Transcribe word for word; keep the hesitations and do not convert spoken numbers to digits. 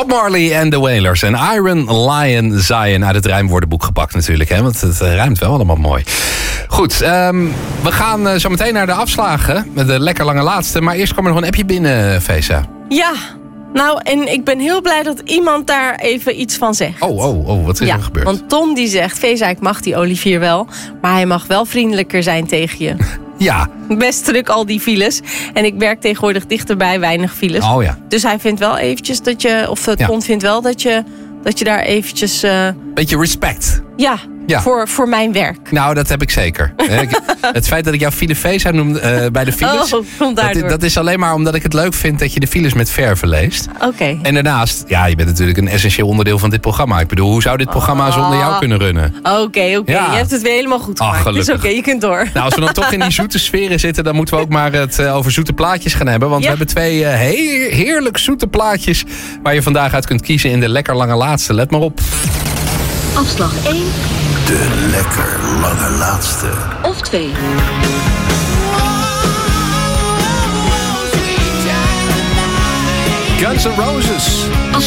Bob Marley en The Wailers en Iron Lion Zion uit het rijmwoordenboek gepakt natuurlijk. Hè? Want het uh, rijmt wel allemaal mooi. Goed, um, we gaan uh, zo meteen naar de afslagen. Met de lekker lange laatste. Maar eerst kwam er nog een appje binnen, Feza. Ja, nou en ik ben heel blij dat iemand daar even iets van zegt. Oh, oh, oh, wat is ja, er gebeurd? Want Tom die zegt, Feza, ik mag die Olivier wel. Maar hij mag wel vriendelijker zijn tegen je. Ja. Best druk al die files. En ik werk tegenwoordig dichterbij, weinig files. Oh ja. Dus hij vindt wel eventjes dat je... Of Tom ja. vindt wel dat je, dat je daar eventjes... Uh, Beetje respect. Ja, ja. Voor, voor mijn werk. Nou, dat heb ik zeker. Het feit dat ik jou File Feza noem uh, bij de files... Oh, komt daardoor. Dat, dat is alleen maar omdat ik het leuk vind dat je de files met verven leest. Oké. Okay. En daarnaast, ja, je bent natuurlijk een essentieel onderdeel van dit programma. Ik bedoel, hoe zou dit programma oh. zonder jou kunnen runnen? Oké, okay, oké. Okay. Ja. Je hebt het weer helemaal goed gemaakt. Ach, gelukkig. Dus oké, okay, je kunt door. Nou, als we dan toch in die zoete sferen zitten... dan moeten we ook maar het uh, over zoete plaatjes gaan hebben. Want ja. we hebben twee uh, heer, heerlijk zoete plaatjes... waar je vandaag uit kunt kiezen in de lekker lange laatste. Let maar op. Afslag één. De lekker lange laatste. Of twee. Guns N' Roses.